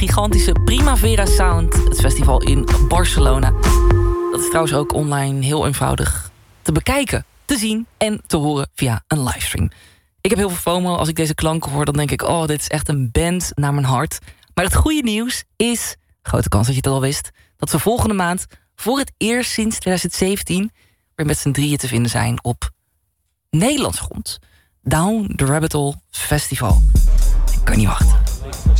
gigantische Primavera Sound, het festival in Barcelona. Dat is trouwens ook online heel eenvoudig te bekijken, te zien en te horen via een livestream. Ik heb heel veel FOMO. Als ik deze klanken hoor, dan denk ik, oh, dit is echt een band naar mijn hart. Maar het goede nieuws is, grote kans dat je het al wist, dat we volgende maand voor het eerst sinds 2017 weer met z'n drieën te vinden zijn op Nederlands grond. Down the Rabbit Hole Festival. Ik kan niet wachten.